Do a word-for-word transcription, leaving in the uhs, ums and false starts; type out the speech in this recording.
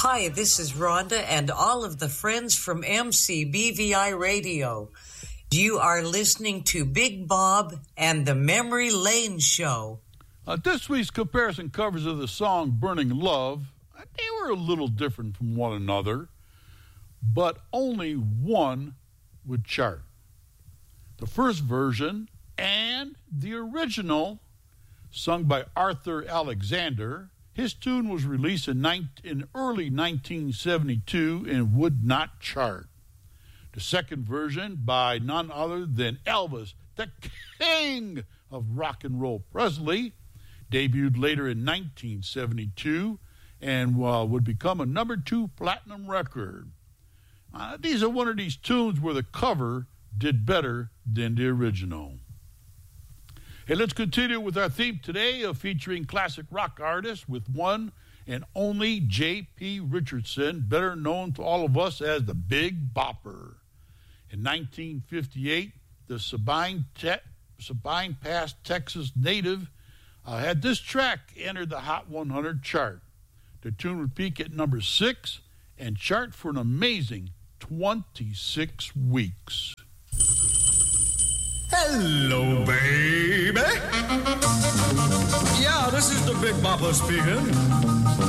Hi, this is Rhonda and all of the friends from M C B V I Radio. You are listening to Big Bob and the Memory Lane Show. Uh, this week's comparison covers of the song Burning Love, they were a little different from one another, but only one would chart. The first version and the original, sung by Arthur Alexander, his tune was released in, nineteen, in early nineteen seventy-two and would not chart. The second version, by none other than Elvis, the king of rock and roll, Presley, debuted later in nineteen seventy-two and uh, would become a number two platinum record. Uh, these are one of these tunes where the cover did better than the original. Hey, let's continue with our theme today of featuring classic rock artists with one and only J P Richardson, better known to all of us as the Big Bopper. In nineteen fifty-eight, the Sabine, Te- Sabine Pass, Texas native uh, had this track enter the Hot one hundred chart. The tune would peak at number six and chart for an amazing twenty-six weeks. Hello, baby. Yeah, this is the Big Bopper speaking.